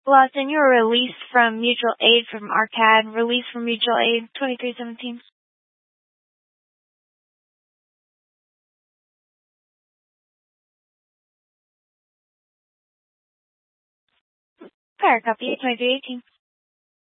Lawson, you were released from mutual aid from ARCAD, released from mutual aid 2317. Fire copy 2318.